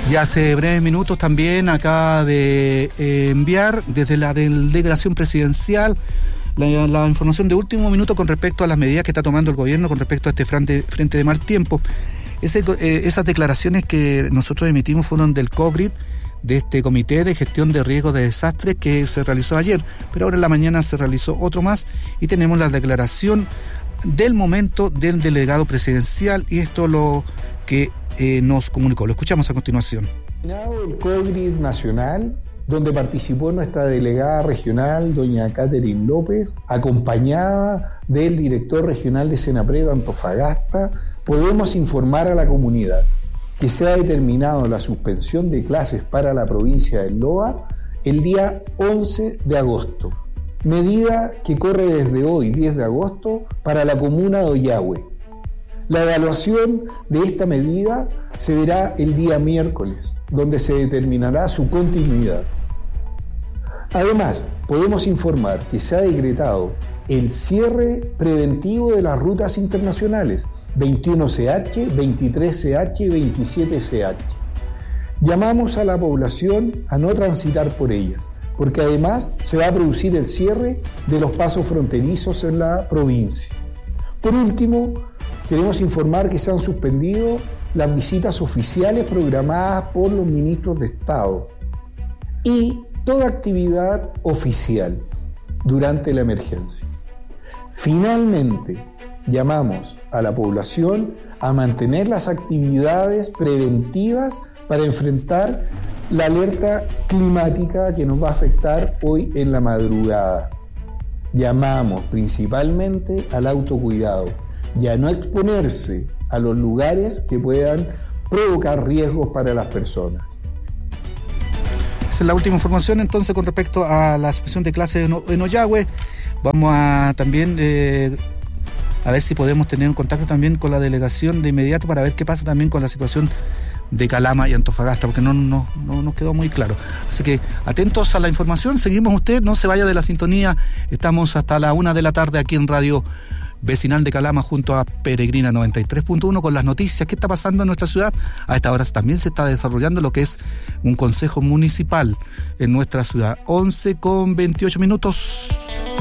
Ya hace breves minutos también acaba de enviar desde la delegación presidencial la información de último minuto con respecto a las medidas que está tomando el gobierno con respecto a este frente de mal tiempo. Esas declaraciones que nosotros emitimos fueron del COGRID, de este Comité de Gestión de Riesgos de Desastres que se realizó ayer, pero ahora en la mañana se realizó otro más y tenemos la declaración del momento del delegado presidencial y esto lo que nos comunicó. Lo escuchamos a continuación. El COGRID nacional, donde participó nuestra delegada regional, doña Catherine López, acompañada del director regional de Senapred Antofagasta, podemos informar a la comunidad que se ha determinado la suspensión de clases para la provincia del Loa el día 11 de agosto, medida que corre desde hoy, 10 de agosto, para la comuna de Ollagüe. La evaluación de esta medida se verá el día miércoles, donde se determinará su continuidad. Además, podemos informar que se ha decretado el cierre preventivo de las rutas internacionales 21CH, 23CH y 27CH. Llamamos a la población a no transitar por ellas, porque además se va a producir el cierre de los pasos fronterizos en la provincia. Por último, queremos informar que se han suspendido las visitas oficiales programadas por los ministros de Estado y toda actividad oficial durante la emergencia. Finalmente, llamamos a la población a mantener las actividades preventivas para enfrentar la alerta climática que nos va a afectar hoy en la madrugada. Llamamos principalmente al autocuidado y a no exponerse a los lugares que puedan provocar riesgos para las personas. Esa es la última información entonces con respecto a la suspensión de clases en Ollagüe. Vamos a también a ver si podemos tener un contacto también con la delegación de inmediato para ver qué pasa también con la situación de Calama y Antofagasta, porque no nos quedó muy claro. Así que atentos a la información, seguimos usted, no se vaya de la sintonía, estamos hasta la 1 de la tarde aquí en Radio Vecinal de Calama junto a Peregrina 93.1 con las noticias, qué está pasando en nuestra ciudad. A esta hora también se está desarrollando lo que es un consejo municipal en nuestra ciudad. 11:28.